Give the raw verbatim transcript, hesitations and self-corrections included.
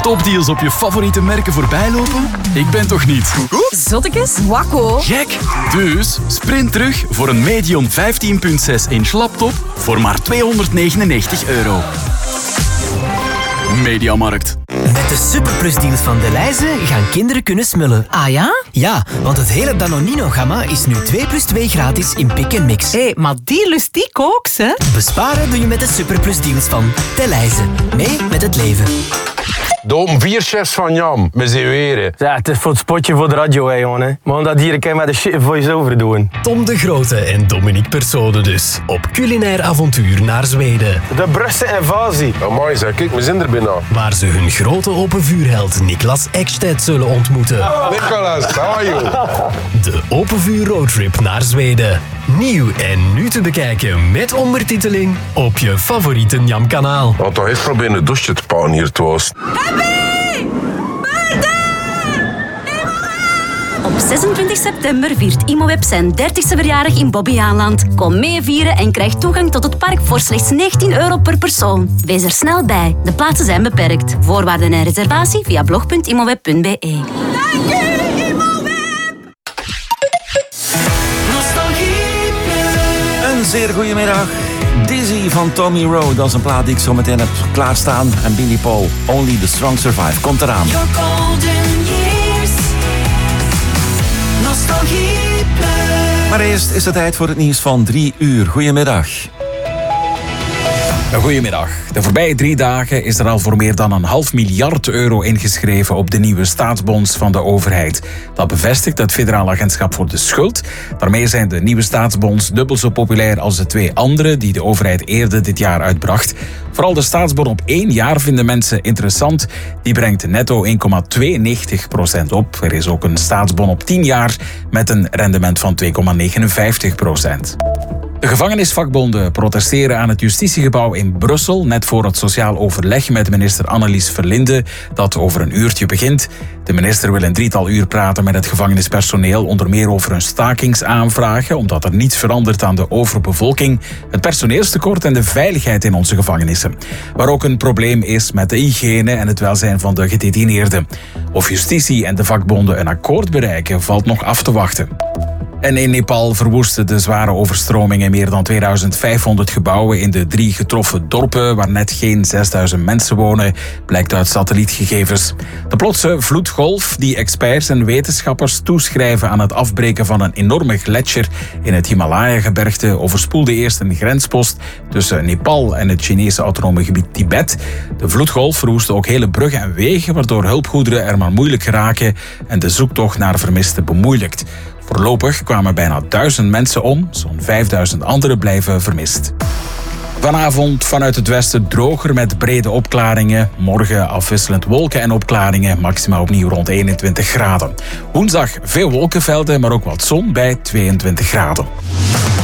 topdeals op je favoriete merken voorbij lopen? Ik ben toch niet? Zottekes? Wakko. Gek! Dus sprint terug voor een Medion vijftien komma zes inch laptop voor maar tweehonderdnegenennegentig euro. Mediamarkt. Met de superplusdeals van Delhaize gaan kinderen kunnen smullen. Ah ja? Ja, want het hele Danonino-gamma is nu twee plus twee gratis in Pick en Mix. Hé, hey, maar die lust die kooks, hè? Besparen doe je met de superplusdeals van Delhaize. Mee met het leven. De om vier chefs van Jam, met z'n weren. Ja, het is voor het spotje voor de radio, hè, jongen. Maar omdat hier een keer met de shit voice-over doen. Tom de Grote en Dominique Persone dus. Op culinair avontuur naar Zweden. De Brusse invasie. Amai, zeg, kijk, we zijn er bijna. Waar ze hun grote open vuurheld Niklas Ekstedt zullen ontmoeten. Nicolas, how are you? De open vuur roadtrip naar Zweden. Nieuw en nu te bekijken met ondertiteling op je favoriete Njam-kanaal. Want toch even proberen een douche te pakken hier te was. Op zesentwintig september viert Imoweb zijn dertigste verjaardag in Bobbejaanland. Kom mee vieren en krijg toegang tot het park voor slechts negentien euro per persoon. Wees er snel bij. De plaatsen zijn beperkt. Voorwaarden en reservatie via blog punt imoweb punt be. Dank u, Imoweb! Nostalgie. Een zeer goede middag. Dizzy van Tommy Rowe, dat is een plaat die ik zo meteen heb klaarstaan. En Billy Paul, Only the Strong Survive, komt eraan. Your golden years. Nostalgie Plus. Maar eerst is het tijd voor het nieuws van drie uur. Goedemiddag. Goedemiddag. De voorbije drie dagen is er al voor meer dan een half miljard euro ingeschreven op de nieuwe staatsbonds van de overheid. Dat bevestigt het Federaal Agentschap voor de Schuld. Daarmee zijn de nieuwe staatsbonds dubbel zo populair als de twee andere die de overheid eerder dit jaar uitbracht. Vooral de staatsbon op één jaar vinden mensen interessant. Die brengt netto één komma tweeënnegentig procent op. Er is ook een staatsbon op tien jaar met een rendement van twee komma negenenvijftig procent. De gevangenisvakbonden protesteren aan het justitiegebouw in Brussel net voor het sociaal overleg met minister Annelies Verlinde, dat over een uurtje begint. De minister wil een drietal uur praten met het gevangenispersoneel, onder meer over hun stakingsaanvragen, omdat er niets verandert aan de overbevolking, het personeelstekort en de veiligheid in onze gevangenissen. Waar ook een probleem is met de hygiëne en het welzijn van de gedetineerden. Of justitie en de vakbonden een akkoord bereiken, valt nog af te wachten. En in Nepal verwoesten de zware overstromingen meer dan tweeduizend vijfhonderd gebouwen in de drie getroffen dorpen waar net geen zesduizend mensen wonen, blijkt uit satellietgegevens. De plotse vloedgolf die experts en wetenschappers toeschrijven aan het afbreken van een enorme gletsjer in het Himalaya-gebergte overspoelde eerst een grenspost tussen Nepal en het Chinese autonome gebied Tibet. De vloedgolf verwoestte ook hele bruggen en wegen, waardoor hulpgoederen er maar moeilijk geraken en de zoektocht naar vermisten bemoeilijkt. Voorlopig kwamen bijna duizend mensen om, zo'n vijfduizend anderen blijven vermist. Vanavond vanuit het westen droger met brede opklaringen. Morgen afwisselend wolken en opklaringen, maximaal opnieuw rond eenentwintig graden. Woensdag veel wolkenvelden, maar ook wat zon bij tweeëntwintig graden.